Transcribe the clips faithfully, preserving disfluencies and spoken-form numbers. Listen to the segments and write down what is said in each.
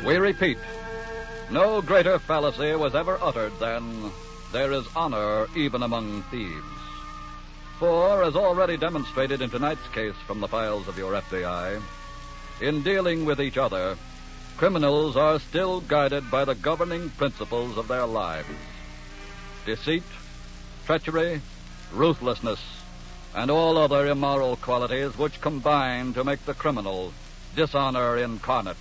We repeat, no greater fallacy was ever uttered than there is honor even among thieves. For, as already demonstrated in tonight's case from the files of your F B I, in dealing with each other, criminals are still guided by the governing principles of their lives. Deceit, treachery, ruthlessness, and all other immoral qualities which combine to make the criminal dishonor incarnate.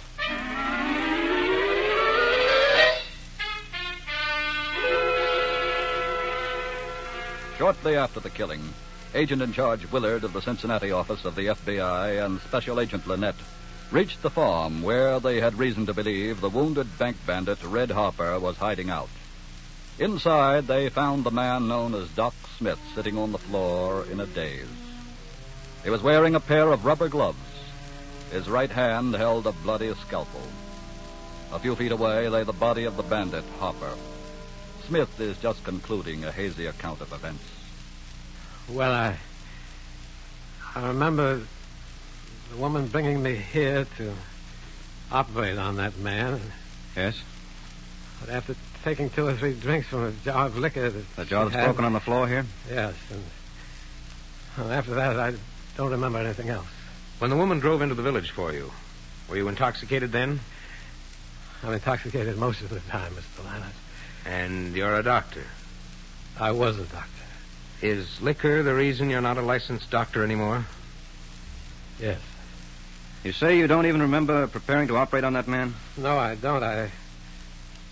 Shortly after the killing, Agent in Charge Willard of the Cincinnati office of the F B I and Special Agent Lynette reached the farm where they had reason to believe the wounded bank bandit Red Harper was hiding out. Inside, they found the man known as Doc Smith sitting on the floor in a daze. He was wearing a pair of rubber gloves. His right hand held a bloody scalpel. A few feet away lay the body of the bandit, Harper. Smith is just concluding a hazy account of events. Well, I... I remember the woman bringing me here to operate on that man. Yes? But after taking two or three drinks from a jar of liquor that The jar that's had, broken on the floor here? Yes, and well, after that, I don't remember anything else. When the woman drove into the village for you, were you intoxicated then? I'm intoxicated most of the time, Mister Lannert. And you're a doctor. I was a doctor. Is liquor the reason you're not a licensed doctor anymore? Yes. You say you don't even remember preparing to operate on that man? No, I don't. I